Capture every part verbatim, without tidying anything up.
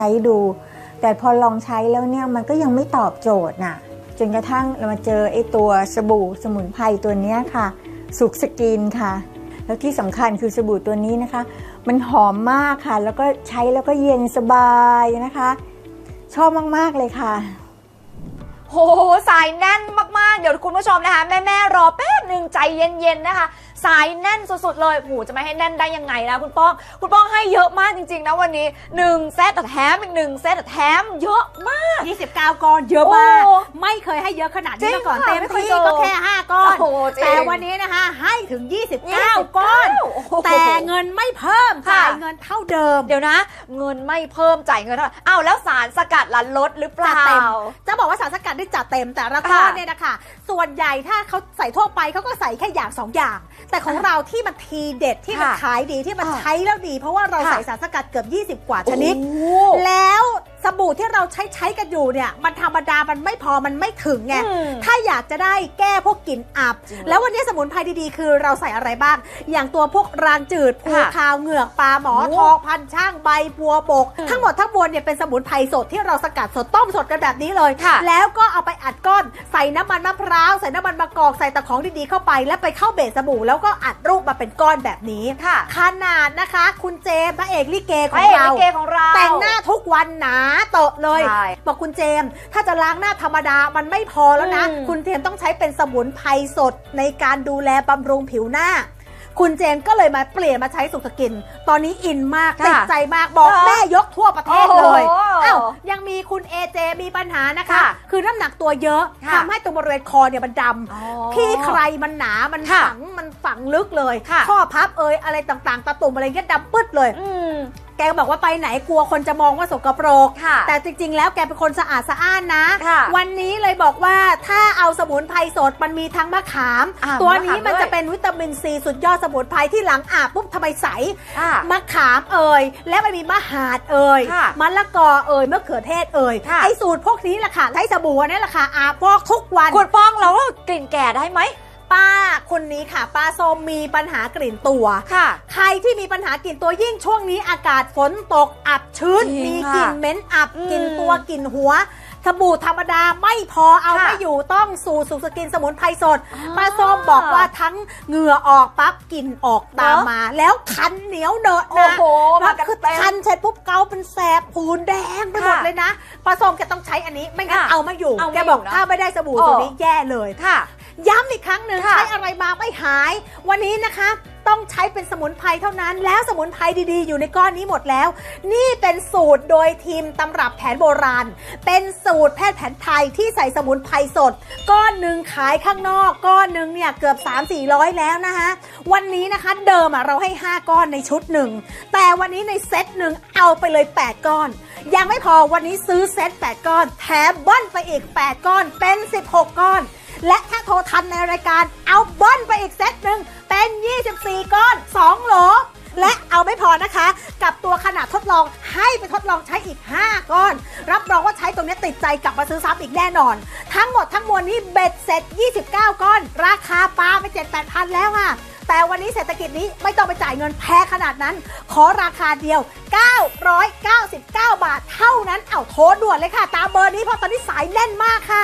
ใช้ดูแต่พอลองใช้แล้วเนี่ยมันก็ยังไม่ตอบโจทย์น่ะจนกระทั่งเรามาเจอไอ้ตัวสบู่สมุนไพรตัวนี้ค่ะสุขสกินค่ะแล้วที่สำคัญคือสบู่ตัวนี้นะคะมันหอมมากค่ะแล้วก็ใช้แล้วก็เย็นสบายนะคะชอบมากๆเลยค่ะโหสายแน่นมากๆเดี๋ยวคุณผู้ชมนะคะแม่ๆรอแป๊บหนึ่งใจเย็นๆนะคะสายแน่นสุดๆเลยโหจะไม่ให้แน่นได้ยังไงนะคุณป้องคุณป้องให้เยอะมากจริงๆนะวันนี้หนึ่งเซตแถมอีกหนึ่งเซตแถมเยอะมากยี่สิบเก้าก้อนเยอะมากไม่เคยให้เยอะขนาดนี้มาก่อนเต็มที่ก็แค่ห้าก้อนแต่วันนี้นะคะให้ถึงยี่สิบเก้าก้อนแต่เงินไม่เพิ่มจ่ายเงินเท่าเดิมเดี๋ยวนะเงินไม่เพิ่มจ่ายเงินเท่าอ้าวแล้วสารสกัดล่ะลดหรือเปล่าจะบอกว่าสารสกัดได้จัดเต็มแต่ละก้อนเนี่ยนะคะส่วนใหญ่ถ้าเขาใส่ทั่วไปเขาก็ใส่แค่อย่างสองอย่างแต่ของเราที่มันทีเด็ดที่มันขายดีที่มันใช้แล้วดีเพราะว่าเราใส่สารสกัดเกือบยี่สิบกว่าชนิดแล้วสบู่ที่เราใช้ใช้กันอยู่เนี่ยมันธรรมดามันไม่พอมันไม่ถึงไงถ้าอยากจะได้แก้พวกกลิ่นอับแล้ววันนี้สมุนไพรดีๆคือเราใส่อะไรบ้างอย่างตัวพวกรางจืดภูคาวเหงือกปลาหมอทองพันช่างใบบัวบกทั้งหมดทั้งมวลเนี่ยเป็นสมุนไพรสดที่เราสกัดสดต้มสดกันแบบนี้เลยแล้วก็เอาไปอัดก้อนใส่น้ำมันมะพร้าวใส่น้ำมันมะกอกใส่ตะของดีๆเข้าไปแล้วไปเข้าเบสสบู่แล้วก็อัดรูปมาเป็นก้อนแบบนี้ขนาดนะคะคุณเจมพระเอกลิเกของเราแต่งหน้าทุกวันหนาเตอะเลยบอกคุณเจมถ้าจะล้างหน้าธรรมดามันไม่พอแล้วนะคุณเจมต้องใช้เป็นสมุนไพรสดในการดูแลบำรุงผิวหน้าคุณเจนก็เลยมาเปลี่ยนมาใช้สุขสกินตอนนี้อินมากติดใจมากบอกแม่ยกทั่วประเทศเลยอ้าวยังมีคุณเอเจมีปัญหานะคะคือน้ำหนักตัวเยอะทำให้ตรงบริเวณคอเนี่ยมันดำขี้ใครมันหนามันฝังมันฝังลึกเลยข้อพับเอยอะไรต่างๆตะตุ่มอะไรเงี้ยดำปึ๊ดเลยแกบอกว่าไปไหนกลัวคนจะมองว่าสกปรกแต่จริงๆแล้วแกเป็นคนสะอาดสะอ้านนะวันนี้เลยบอกว่าถ้าเอาสมุนไพรสดมันมีทั้งมะขามตัวนี้มันจะเป็นวิตามินซีสุดยอดสมุนไพรที่หลังอาบปุ๊บทำไมใสมะขามเอ่ยและมันมีมะหาดเอ่ยมะละกอเอ่ยมะเขือเทศเอ่ยไอสูตรพวกนี้แหละค่ะใช้สบู่นี่แหละค่ะอาบพอกทุกวันคุณป้องแล้วกลิ่นแก่ได้ไหมป้าคนนี้ค่ะป้าส้มมีปัญหากลิ่นตัวค่ะใครที่มีปัญหากลิ่นตัวยิ่งช่วงนี้อากาศฝนตกอับชื้นมีกลิ่นเหม็นอับกลิ่นตัวกลิ่นหัวสบู่ธรรมดาไม่พอเอาไม่อยู่ต้องสูตรสุขสกินสมุนไพรสดป้าส้มบอกว่าทั้งเหงื่อออกปั๊บกลิ่นออกตามมาแล้วคันเหนียวเนอะนะแล้วคือคันเสร็จปุ๊บเกาเป็นแสบปูนแดงไปหมดเลยนะป้าส้มแกต้องใช้อันนี้ไม่งั้นเอาไม่อยู่แกบอกถ้าไม่ได้สบู่ตัวนี้แย่เลยค่ะย้ำอีกครั้งหนึ่งใช้อะไรมาไม่หายวันนี้นะคะต้องใช้เป็นสมุนไพรเท่านั้นแล้วสมุนไพรดีๆอยู่ในก้อนนี้หมดแล้วนี่เป็นสูตรโดยทีมตำรับแผนโบราณเป็นสูตรแพทย์แผนไทยที่ใส่สมุนไพรสดก้อนหนึ่งขายข้างนอกก้อนหนึ่งเนี่ยเกือบ สามถึงสี่ร้อย แล้วนะคะวันนี้นะคะเดิมเราให้ห้าก้อนในชุดหนึ่งแต่วันนี้ในเซตหนึ่งเอาไปเลยแปดก้อนยังไม่พอวันนี้ซื้อเซตแปดก้อนแถมบ้อนไปอีกแปดก้อนเป็นสิบหกก้อนและถ้าโทรทันในรายการเอาบอนไปอีกเซตหนึ่งเป็นยี่สิบสี่ก้อนสองโหลและเอาไม่พอนะคะกับตัวขนาดทดลองให้ไปทดลองใช้อีกห้าก้อนรับรองว่าใช้ตรงนี้ติดใจกลับมาซื้อซ้ำอีกแน่นอนทั้งหมดทั้งมวลนี้เบ็ดเสร็จยี่สิบเก้าก้อนราคาปาไป เจ็ดแปดพัน แล้วค่ะแต่วันนี้เศรษฐกิจนี้ไม่ต้องไปจ่ายเงินแพงขนาดนั้นขอราคาเดียวเก้าร้อยเก้าสิบเก้าบาทเท่านั้นเอาโทรด่วนเลยค่ะตามเบอร์นี้เพราะตอนนี้สายแน่นมากค่ะ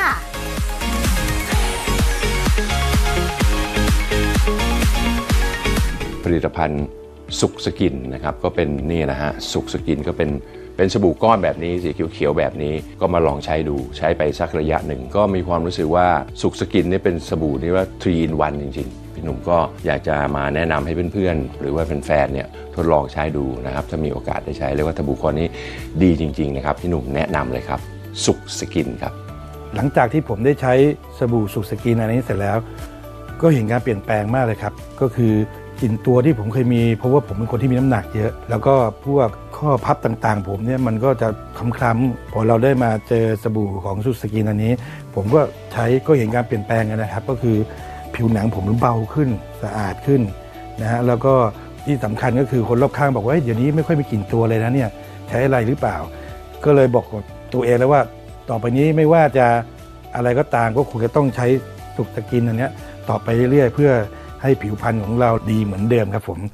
ผลิตภัณฑ์สุขสกินนะครับก็เป็นนี่นะฮะสุขสกินก็เป็นเป็นสบู่ก้อนแบบนี้สีเขียวๆแบบนี้ก็มาลองใช้ดูใช้ไปสักระยะหนึ่งก็มีความรู้สึกว่าสุขสกินนี่เป็นสบู่ที่ว่า ทรี อิน วัน จริงๆพี่หนุ่มก็อยากจะมาแนะนำให้เพื่อนๆหรือว่าแฟนๆเนี่ยทดลองใช้ดูนะครับถ้ามีโอกาสได้ใช้เรียกว่าสบู่ก้อนนี้ดีจริงๆนะครับพี่หนุ่มแนะนำเลยครับสุขสกินครับหลังจากที่ผมได้ใช้สบู่สุขสกินอันนี้เสร็จแล้วก็เห็นการเปลี่ยนแปลงมากเลยครับก็คือกลิ่นตัวที่ผมเคยมีเพราะว่าผมเป็นคนที่มีน้ำหนักเยอะแล้วก็พวกข้อพับต่างๆผมเนี่ยมันก็จะคล้ำๆพอเราได้มาเจอสบู่ของสุขสกินอันนี้ผมก็ใช้ก็เห็นการเปลี่ยนแปลงนะครับก็คือผิวหนังผมเบาขึ้นสะอาดขึ้นนะฮะแล้วก็ที่สำคัญก็คือคนรอบข้างบอกว่าเดี๋ยวนี้ไม่ค่อยมีกลิ่นตัวเลยนะเนี่ยใช้อะไรหรือเปล่าก็เลยบอกกับตัวเองแล้วว่าต่อไปนี้ไม่ว่าจะอะไรก็ตามก็คงจะต้องใช้สุขสกินอันนี้ต่อไปเรื่อยๆเพื่อให้ผิวพรรณของเราดีเหมือนเดิมครับผม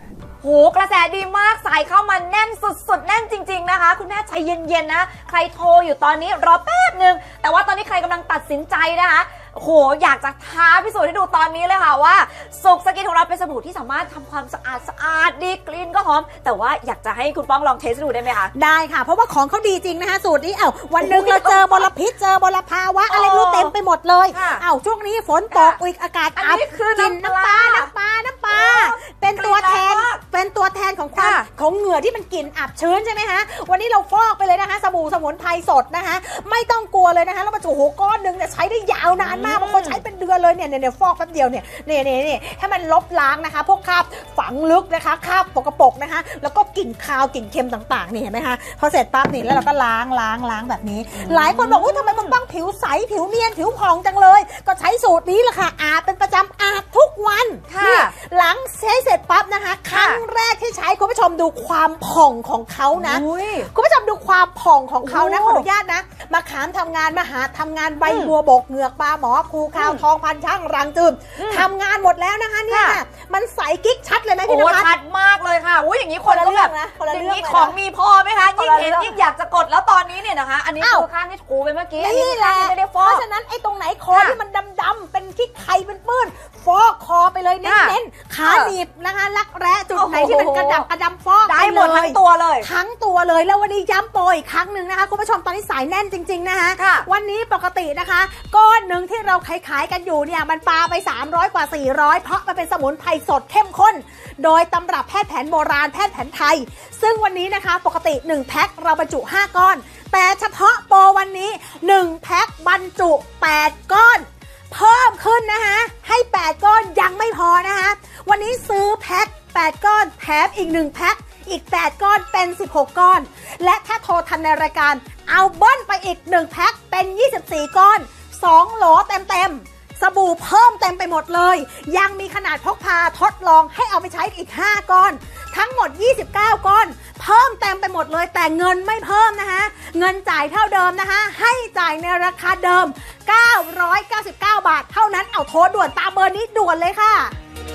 โหกระแสดีมากสายเข้ามาแน่นสุดๆแน่นจริงๆนะคะคุณแม่ใจเย็นๆนะใครโทรอยู่ตอนนี้รอแป๊บนึงแต่ว่าตอนนี้ใครกำลังตัดสินใจนะคะโหอยากจะท้าพิสูจน์ให้ดูตอนนี้เลยค่ะว่าสุกสกินของเราเป็นสบู่ที่สามารถทำความสะอาดสะอาดดีกลิ่นก็หอมแต่ว่าอยากจะให้คุณป้องลองเทสดูได้ไหมคะได้ค่ะเพราะว่าของเขาดีจริงนะคะสูตรนี้เอ้าวันหนึ่งเราเจอมลพิษเจอมลภาวะอะไรรู้เต็มไปหมดเลยเอ้าช่วงนี้ฝนตกอีกอากาศอับกินน้ำปลาน้ำปลาน้ำปลาเป็นตัวแทนเป็นตัวแทนของความของเหงื่อที่มันกลิ่นอับชื้นใช่ไหมคะวันนี้เราฟอกไปเลยนะคะสบู่สมุนไพรสดนะคะไม่ต้องกลัวเลยนะคะแล้วมาโอ้โหก้อนหนึ่งเนี่ยใช้ได้ยาวนานมากบางคนใช้เป็นเดือนเลยเนี่ยเนี่ยฟอกแป๊บเดียวเนี่ยเนี่ยเนี่ยให้มันลบล้างนะคะพวกคราบฝังลึกนะคะคราบปกปกนะคะแล้วก็กลิ่นคาวกลิ่นเค็มต่างๆนี่เห็นไหมคะพอเสร็จปั๊บนี่แล้วเราก็ล้างล้างล้างแบบนี้หลายคนบอกว่าทำไมมันต้องผิวใสผิวเนียนผิวผ่องจังเลยก็ใช้สูตรนี้แหละค่ะอาบเป็นประจำอาบทุกวันนี่หลังใช้เสร็จปั๊บนะคะครั้งแรกที่ใช้คุณผู้ชมดูความผ่องของเขานะคุณผู้ชมดูความผ่องของเขานะขออนุญาตนะมาขามทำงานมาหาทำงานใบบัวบกเหงือกปลาหมอภูคาวทองพันช่างรังจืมทำงานหมดแล้วนะคะเนี่ยมันใสกิ๊กชัดเลยไหมพี่นภัสชัดมากเลยค่ะอุ้ยอย่างนี้คนก็แบบอย่างนี้ของมีพอไหมคะยิ่งเห็นยิ่งอยากจะกดแล้วตอนนี้เนี่ยนะคะอันนี้คือข้างที่ถูไปเมื่อกี้นี่แหละเพราะฉะนั้นไอ้ตรงไหนคอที่มันดำๆเป็นขี้ไข่เป็นปื้นฟอกคอไปเลยเน้นๆขาหนีบนะคะรักแร้จุดไหนที่เป็นกระดับกระดำฟอกได้หมดทั้งตัวเลยทั้งตัวเลยแล้ววันนี้ย้ำโปรอีกครั้งหนึ่งนะคะคุณผู้ชมตอนนี้สายแน่นจริงๆนะคะวันนี้ปกตินะคะก้อนหนึ่งที่เราขายๆกันอยู่เนี่ยมันปาไปสามร้อยกว่าสี่ร้อยเพราะมันเป็นสมุนไพรสดเข้มข้นโดยตำรับแพทย์แผนโบราณแพทย์แผนไทยซึ่งวันนี้นะคะปกติหนึ่งแพ็คเราบรรจุห้าก้อนแต่เฉพาะโปรวันนี้หนึ่งแพ็คบรรจุแปดก้อนเพิ่มขึ้นนะคะให้แปดก้อนยังไม่พอนะคะวันนี้ซื้อแพ็คแปดก้อนแถมอีกหนึ่งแพ็คอีกแปดก้อนเป็นสิบหกก้อนและถ้าโทรทันในรายการเอาเบิ้ลไปอีกหนึ่งแพ็คเป็นยี่สิบสี่ก้อนสองโหลเต็มๆสบู่เพิ่มเต็มไปหมดเลยยังมีขนาดพกพาทดลองให้เอาไปใช้อีกห้าก้อนทั้งหมดยี่สิบเก้าก้อนเพิ่มเต็มไปหมดเลยแต่เงินไม่เพิ่มนะคะเงินจ่ายเท่าเดิมนะคะให้จ่ายในราคาเดิมเก้าร้อยเก้าสิบเก้าบาทเท่านั้นเอาโทรด่วนตามเบอร์นี้ด่วนเลยค่ะ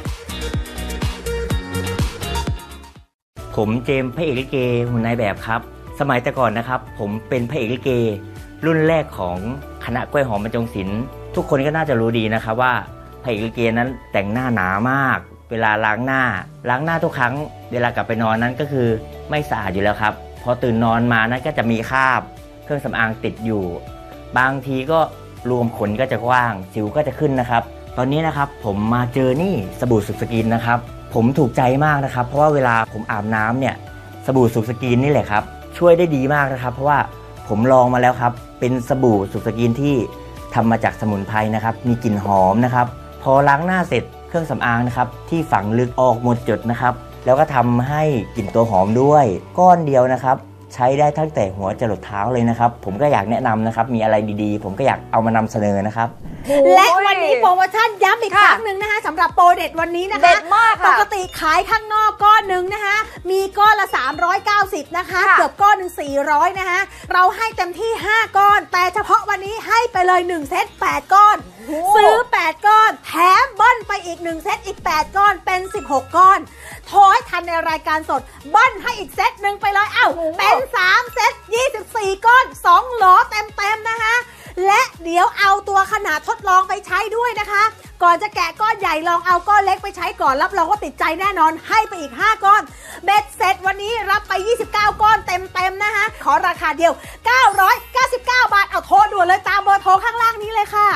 ผมเจมส์พระเอกลิเกหุ่นนายแบบครับสมัยแต่ก่อนนะครับผมเป็นพระเอกลิเกรุ่นแรกของคณะกล้วยหอมบรรจงศิลป์ทุกคนก็น่าจะรู้ดีนะครับว่าพระเอกลิเกนั้นแต่งหน้าหนามากเวลาล้างหน้าล้างหน้าทุกครั้งเวลากลับไปนอนนั้นก็คือไม่สะอาดอยู่แล้วครับพอตื่นนอนมานั้นก็จะมีคราบเครื่องสำอางติดอยู่บางทีก็รวมขนก็จะกว้างสิวก็จะขึ้นนะครับตอนนี้นะครับผมมาเจอนี่สบู่สุกสกินนะครับผมถูกใจมากนะครับเพราะว่าเวลาผมอาบน้ำเนี่ยสบู่สุกสกินนี่แหละครับช่วยได้ดีมากนะครับเพราะว่าผมลองมาแล้วครับเป็นสบู่สุกสกินที่ทำมาจากสมุนไพรนะครับมีกลิ่นหอมนะครับพอล้างหน้าเสร็จเครื่องสำอางนะครับที่ฝังลึกออกหมดจดนะครับแล้วก็ทำให้กลิ่นตัวหอมด้วยก้อนเดียวนะครับใช้ได้ตั้งแต่หัวจรดเท้าเลยนะครับผมก็อยากแนะนำนะครับมีอะไรดีๆผมก็อยากเอามานำเสนอนะครับและวันนี้โปรโมชั่นย้ำอีกครั้งหนึ่งนะคะสำหรับโปรเด็ดวันนี้นะคะเด็ดมากปกติขายข้างนอกก้อนหนึ่งนะคะมีก้อนละสามร้อยเก้าสิบนะคะเกือบก้อนหนึ่งสี่ร้อยนะคะเราให้เต็มที่ห้าก้อนแต่เฉพาะวันนี้ให้ไปเลยหนึ่งเซตแปดก้อนซื้อแปดก้อนแถมเบิ้ลไปอีกหนึ่งเซตอีกแปดก้อนเป็นสิบหกก้อนโทรให้ทันในรายการสดเบิ้ลให้อีกเซตหนึ่งไปเลยเอ้าเป็นสามเซตยี่สิบสี่ก้อนสองโหลเต็มๆนะคะและเดี๋ยวเอาตัวขนาดทดลองไปใช้ด้วยนะคะก่อนจะแกะก้อนใหญ่ลองเอาก้อนเล็กไปใช้ก่อนรับรองว่าติดใจแน่นอนให้ไปอีกห้าก้อนเบ็ดเสร็จวันนี้รับไปยี่สิบเก้าก้อนเต็มๆนะคะขอราคาเดียวเก้าร้อยเก้าสิบเก้าบาทเอาโทรด่วนเลยตามเบอร์โทรข้างล่างนี้เลยค่ะ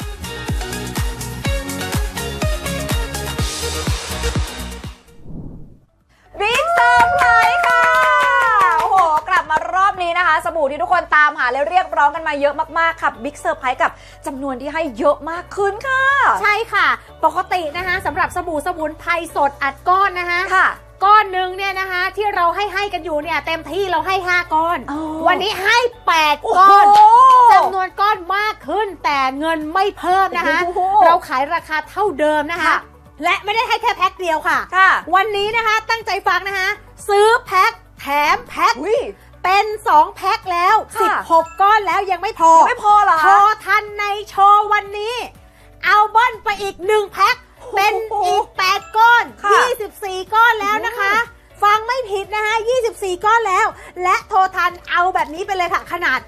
บิ๊กเซอร์ไพรส์ค่ะโอ้โหกลับมารอบนี้นะคะสบู่ที่ทุกคนตามหาและเรียกร้องกันมาเยอะมากๆค่ะบิ๊กเซอร์ไพรส์กับจำนวนที่ให้เยอะมากขึ้นค่ะใช่ค่ะปกตินะคะสำหรับสบู่สมุนไพรสดอัดก้อนนะคะค่ะก้อนหนึ่งเนี่ยนะคะที่เราให้ให้กันอยู่เนี่ยเต็มที่เราให้ห้าก้อนวันนี้ให้แปดก้อนจำนวนก้อนมากขึ้นแต่เงินไม่เพิ่มนะคะเราขายราคาเท่าเดิมนะคะและไม่ได้ให้แค่แพ็คเดียวค่ะวันนี้นะคะตั้งใจฟังนะคะซื้อแพ็คแถมแพ็คเป็นสองแพ็คแล้วสิบหกก้อนแล้วยังไม่พอไม่พอเหรอพอทันในโชว์วันนี้เอาเบิ้ลไปอีกหนึ่งแพ็คเป็นอีกแปดก้อนค่ะยี่สิบสี่ก้อนแล้วนะคะ ฟังไม่ผิดนะคะยี่สิบสี่ก้อนแล้ว และโทรทันเอาแบบนี้ไปเลยค่ะขนาด